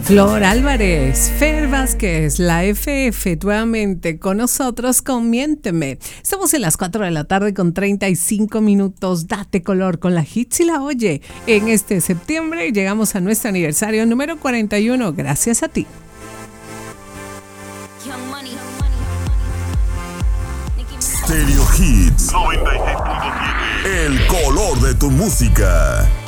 Flor Álvarez, Fer Vázquez, la FF, nuevamente con nosotros con Miénteme. Estamos en las 4 de la tarde con 35 minutos. Date color con la Hits y la Oye. En este septiembre llegamos a nuestro aniversario número 41. Gracias a ti. Stereo Hits 96.7. El color de tu música.